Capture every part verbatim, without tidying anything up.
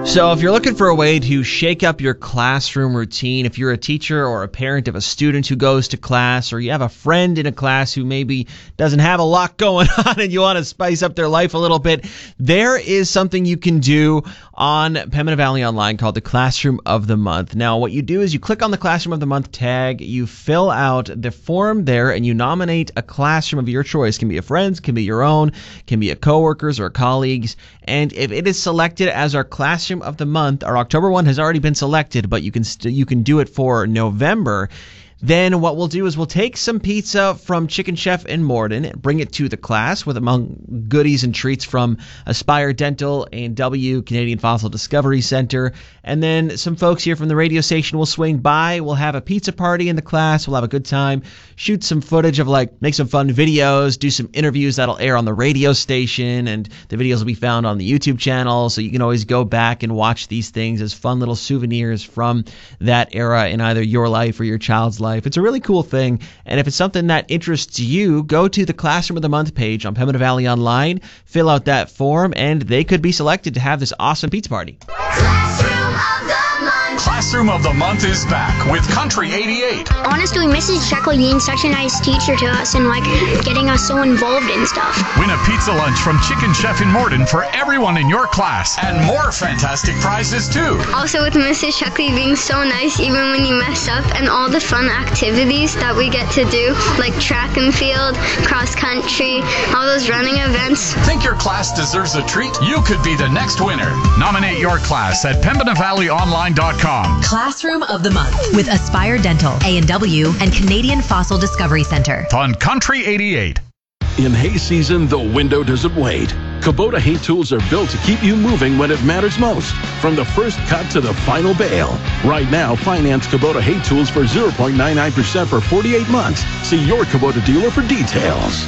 So if you're looking for a way to shake up your classroom routine, if you're a teacher or a parent of a student who goes to class, or you have a friend in a class who maybe doesn't have a lot going on and you want to spice up their life a little bit, there is something you can do on Pembina Valley Online called the Classroom of the Month. Now, what you do is you click on the Classroom of the Month tag, you fill out the form there, and you nominate a classroom of your choice. It can be a friend's, can be your own, can be a coworker's or a colleague's. And if it is selected as our Classroom of the Month, our October one has already been selected, but you can st- you can do it for November. Then what we'll do is we'll take some pizza from Chicken Chef in Morden and bring it to the class with among goodies and treats from Aspire Dental, A and W, Canadian Fossil Discovery Center. And then some folks here from the radio station will swing by. We'll have a pizza party in the class. We'll have a good time, shoot some footage of like, make some fun videos, do some interviews that'll air on the radio station. And the videos will be found on the YouTube channel. So you can always go back and watch these things as fun little souvenirs from that era in either your life or your child's life. It's a really cool thing, and if it's something that interests you, go to the Classroom of the Month page on Pembina Valley Online, fill out that form, and they could be selected to have this awesome pizza party. Classroom of the Month. Classroom of the Month is back with Country eighty-eight. Honestly, Missus Jacqueline's such a nice teacher to us and like getting us so involved in stuff. Win a pizza lunch from Chicken Chef in Morden for everyone in your class, and more fantastic prizes too. Also, with Missus Jacqueline being so nice even when you mess up, and all the fun activities that we get to do, like track and field, cross country, all those running events. Think your class deserves a treat? You could be the next winner. Nominate your class at pembina valley online dot com. Classroom of the Month with Aspire Dental, A and W, and Canadian Fossil Discovery Center. On Country eighty-eight. In hay season, the window doesn't wait. Kubota hay tools are built to keep you moving when it matters most. From the first cut to the final bale. Right now, finance Kubota hay tools for zero point nine nine percent for forty-eight months. See your Kubota dealer for details.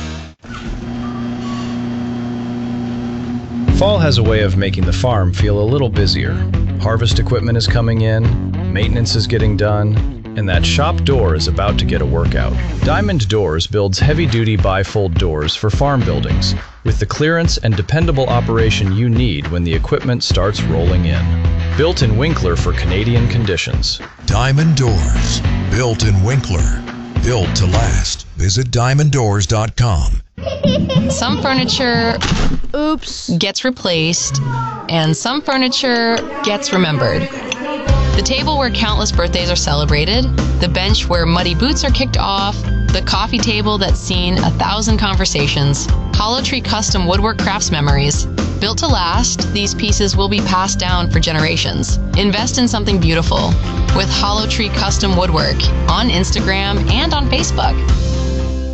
Fall has a way of making the farm feel a little busier. Harvest equipment is coming in, maintenance is getting done, and that shop door is about to get a workout. Diamond Doors builds heavy-duty bifold doors for farm buildings, with the clearance and dependable operation you need when the equipment starts rolling in. Built in Winkler for Canadian conditions. Diamond Doors, built in Winkler, built to last. Visit diamond doors dot com. Some furniture oops gets replaced, and some furniture gets remembered. The table where countless birthdays are celebrated, the bench where muddy boots are kicked off, the coffee table that's seen a thousand conversations. Hollow Tree Custom Woodwork crafts memories. Built to last, these pieces will be passed down for generations. Invest in something beautiful with Hollow Tree Custom Woodwork on Instagram and on Facebook.